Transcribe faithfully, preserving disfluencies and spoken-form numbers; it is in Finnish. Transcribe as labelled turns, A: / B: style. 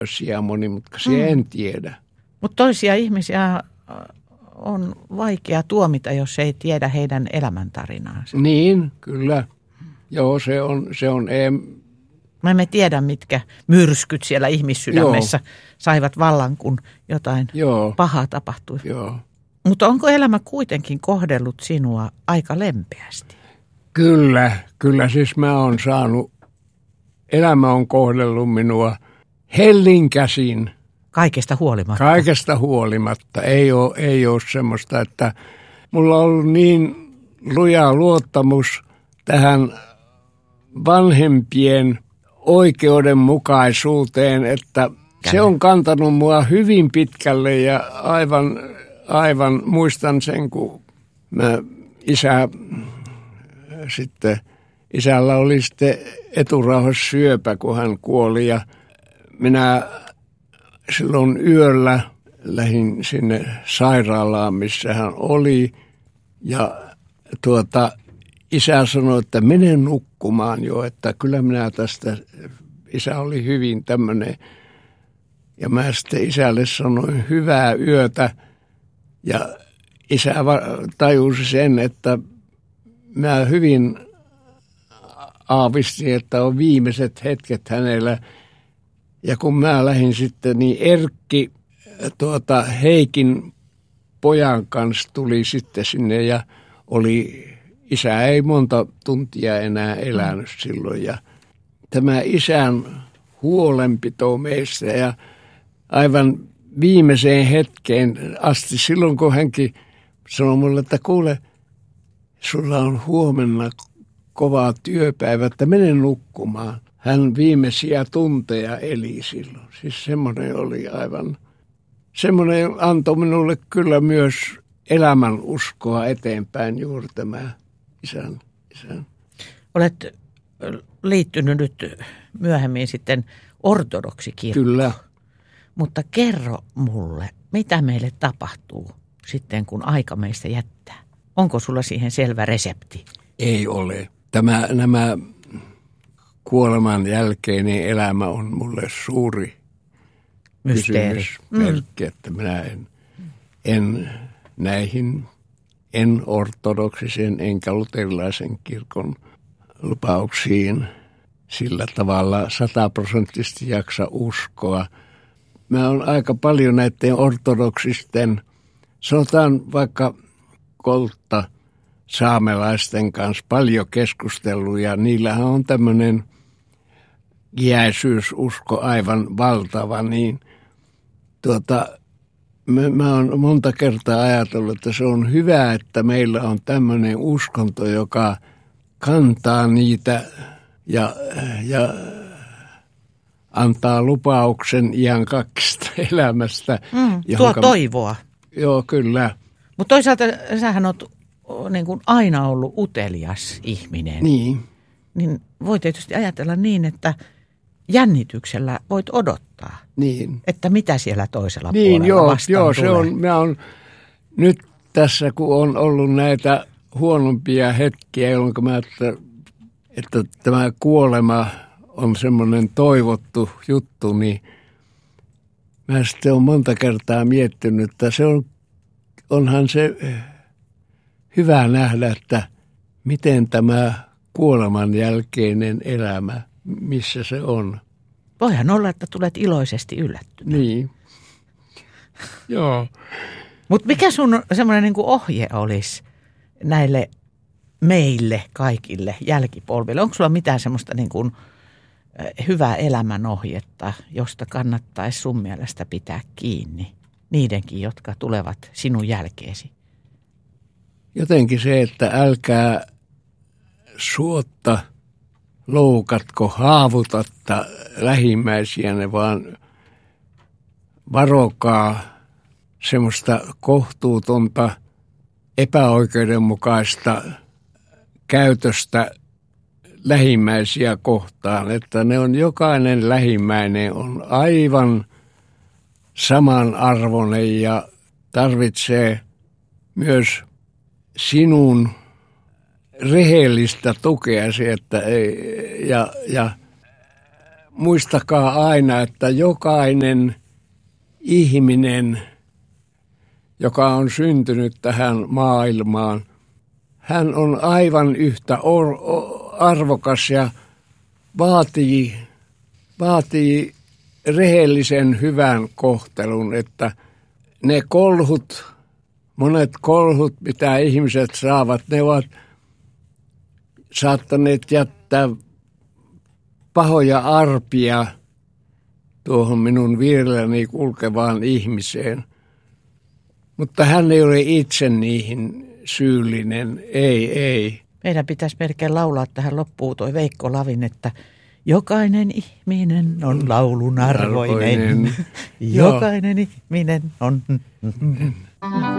A: monimutkaisia, mm. en tiedä.
B: Mutta toisia ihmisiä on vaikea tuomita, jos ei tiedä heidän elämäntarinaansa.
A: Niin, kyllä. Joo, se on... Se on em...
B: Me emme tiedä, mitkä myrskyt siellä ihmissydämessä Joo. saivat vallan, kun jotain Joo. pahaa tapahtui.
A: Joo.
B: Mutta onko elämä kuitenkin kohdellut sinua aika lempeästi?
A: Kyllä, kyllä siis mä oon saanut, elämä on kohdellut minua hellin käsin.
B: Kaikesta huolimatta?
A: Kaikesta huolimatta. Ei ole, ei ole semmoista, että mulla on ollut niin luja luottamus tähän vanhempien oikeudenmukaisuuteen, että se on kantanut mua hyvin pitkälle ja aivan, aivan muistan sen, kun mä isä sitten, isällä oli sitten eturauhassyöpä, kun hän kuoli ja minä silloin yöllä lähdin sinne sairaalaan, missä hän oli ja tuota isä sanoi, että mene nukkumaan jo, että kyllä minä tästä, isä oli hyvin tämmöinen ja mä sitten isälle sanoin hyvää yötä ja isä tajusi sen, että mä hyvin aavistin, että on viimeiset hetket hänellä. Ja kun mä lähdin sitten, niin Erkki tuota, Heikin pojan kanssa tuli sitten sinne ja oli, isä ei monta tuntia enää elänyt silloin. Ja tämä isän huolenpito meistä ja aivan viimeiseen hetkeen asti, silloin kun hänkin sanoi mulle, että kuule, sulla on huomenna kova työpäivä, että mene nukkumaan. Hän viimeisiä tunteja eli silloin. Siis semmoinen oli aivan, semmoinen antoi minulle kyllä myös elämän uskoa eteenpäin juuri tämä isän. isän.
B: Olet liittynyt nyt myöhemmin sitten ortodoksikirkkoon.
A: Kyllä.
B: Mutta kerro mulle, mitä meille tapahtuu sitten, kun aika meistä jättää? Onko sulla siihen selvä resepti?
A: Ei ole. Tämä, nämä kuoleman jälkeinen elämä on mulle suuri
B: mysteeri.
A: Kysymysmerkki, mm. että minä en, en näihin, en ortodoksisen enkä luterilaisen kirkon lupauksiin sillä tavalla sataprosenttisesti jaksa uskoa. Mä oon aika paljon näiden ortodoksisten, sanotaan vaikka koltta saamelaisten kanssa paljon keskustellut ja niillähän on tämmöinen iäisyysusko aivan valtava, niin tuota, mä, mä oon monta kertaa ajatellut, että se on hyvä, että meillä on tämmöinen uskonto, joka kantaa niitä ja, ja antaa lupauksen iän kaksista elämästä.
B: Mm, tuo toivoa.
A: Joo, kyllä.
B: Mutta toisaalta sähän oot niin kuin aina ollut utelias ihminen.
A: Niin.
B: Niin voi tietysti ajatella niin, että jännityksellä voit odottaa.
A: Niin.
B: Että mitä siellä toisella
A: niin,
B: puolella
A: joo,
B: vastaan
A: joo,
B: tulee.
A: se on, mä on nyt tässä, kun on ollut näitä huonompia hetkiä, jolloin mä että, että tämä kuolema on semmoinen toivottu juttu, niin mä sitten olen monta kertaa miettinyt, että se on, onhan se hyvä nähdä, että miten tämä kuoleman jälkeinen elämä, missä se on.
B: Voihan olla, että tulet iloisesti yllättynä.
A: Niin. Joo.
B: Mutta mikä sun semmoinen niinku ohje olisi näille meille kaikille jälkipolville? Onko sulla mitään semmoista niinku hyvää elämänohjetta, josta kannattaisi sun mielestä pitää kiinni? Niidenkin, jotka tulevat sinun jälkeesi.
A: Jotenkin se, että älkää suotta loukatko, haavutatta lähimmäisiänne, vaan varokaa semmoista kohtuutonta, epäoikeudenmukaista käytöstä lähimmäisiä kohtaan. Että ne on, jokainen lähimmäinen on aivan samanarvoinen ja tarvitsee myös sinun rehellistä tukeasi, että ei, ja, ja muistakaa aina, että jokainen ihminen, joka on syntynyt tähän maailmaan, hän on aivan yhtä arvokas ja vaatii, vaatii rehellisen hyvän kohtelun, että ne kolhut, monet kolhut, mitä ihmiset saavat, ne ovat saattaneet jättää pahoja arpia tuohon minun vierelläni kulkevaan ihmiseen. Mutta hän ei ole itse niihin syyllinen, ei, ei.
B: Meidän pitäisi melkein laulaa tähän loppuun toi Veikko Lavin, että jokainen ihminen on laulun arvoinen. arvoinen. Jokainen ihminen on...